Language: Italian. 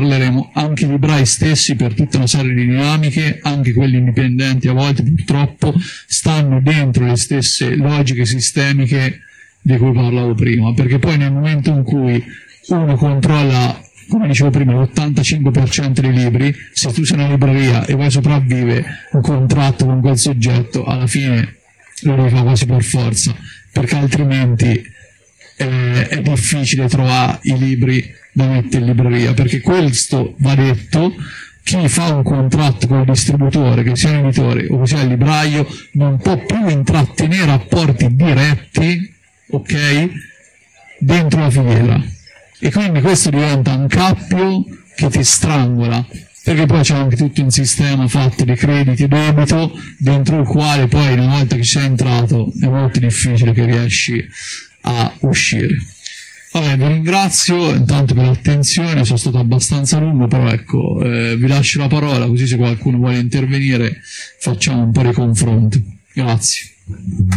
parleremo, anche i librai stessi, per tutta una serie di dinamiche, anche quelli indipendenti a volte purtroppo, stanno dentro le stesse logiche sistemiche di cui parlavo prima, perché poi nel momento in cui uno controlla, come dicevo prima, l'85% dei libri, se tu sei una libreria e vuoi sopravvivere un contratto con quel soggetto, alla fine lo devi fare quasi per forza, perché altrimenti è difficile trovare i libri da mettere in libreria, perché questo va detto: chi fa un contratto con il distributore, che sia un editore o che sia il libraio, non può più intrattenere rapporti diretti, ok, dentro la filiera, e quindi questo diventa un cappio che ti strangola, perché poi c'è anche tutto un sistema fatto di crediti e debito, dentro il quale poi una volta che sei entrato è molto difficile che riesci a uscire. Vabbè, vi ringrazio intanto per l'attenzione, sono stato abbastanza lungo, però ecco, vi lascio la parola, così se qualcuno vuole intervenire facciamo un po' di confronto. Grazie.